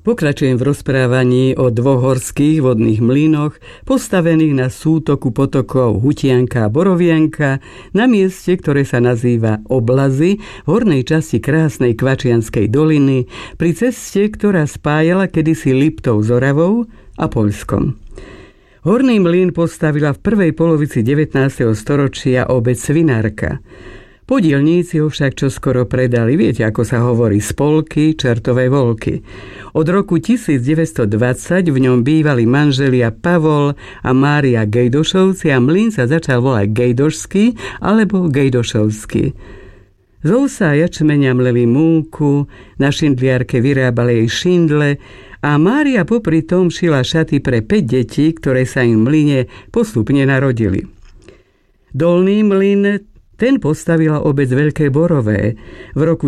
Pokračujem v rozprávaní o dvoch horských vodných mlynoch, postavených na sútoku potokov Hutianka a Borovianka, na mieste, ktoré sa nazýva Oblazy, v hornej časti krásnej Kvačianskej doliny, pri ceste, ktorá spájala kedysi Liptov s Oravou a Poľskom. Horný mlyn postavila v prvej polovici 19. storočia obec Svinárka. Podielníci ho však čoskoro predali, viete, ako sa hovorí, spolky čertovej volky. Od roku 1920 v ňom bývali manželia Pavol a Mária Gejdošovci a mlyn sa začal volať Gejdošský alebo Gejdošovský. Z ovsa a jačmeňa mleli múku, na šindliarke vyrábali jej šindle a Mária popri tom šila šaty pre 5 detí, ktoré sa im v mlyne postupne narodili. Dolný mlyn ten postavila obec Veľké Borové. V roku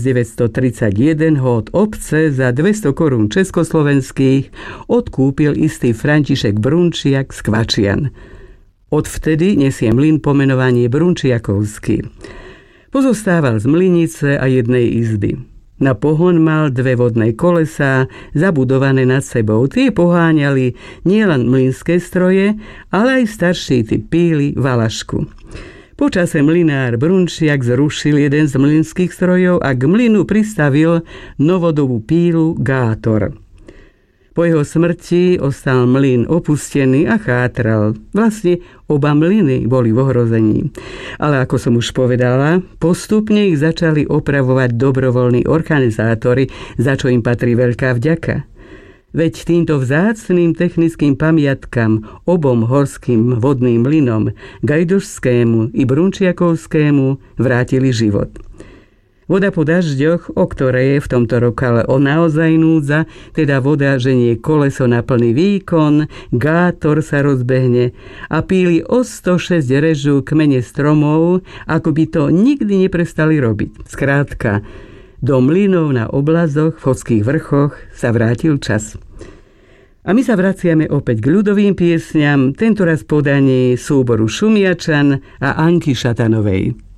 1931 ho od obce za 200 korún československých odkúpil istý František Brunčiak z Kvačian. Odvtedy nesie mlyn pomenovanie Brunčiakovský. Pozostával z mlynice a jednej izby. Na pohon mal 2 vodné kolesá zabudované nad sebou. Tie poháňali nielen mlynské stroje, ale aj starší typ píly Valašku. Počase mlynár Brunčiak zrušil jeden z mlynských strojov a k mlynu pristavil novodobú pílu Gátor. Po jeho smrti ostal mlyn opustený a chátral. Vlastne oba mlyny boli v ohrození. Ale ako som už povedala, postupne ich začali opravovať dobrovoľní organizátori, za čo im patrí veľká vďaka. Veď týmto vzácnym technickým pamiatkam obom horským vodným mlynom, Gajdošskému i Brunčiakovskému, vrátili život. Voda po dažďoch, o ktorej je v tomto lokale o naozaj núdza, teda voda ženie koleso na plný výkon, Gátor sa rozbehne a píli o 106 režú kmene stromov, ako by to nikdy neprestali robiť. Skrátka, do mlynov na oblazoch v Chodských vrchoch sa vrátil čas. A my sa vraciame opäť k ľudovým piesňam, tentoraz podaní súboru Šumiačan a Anky Šatanovej.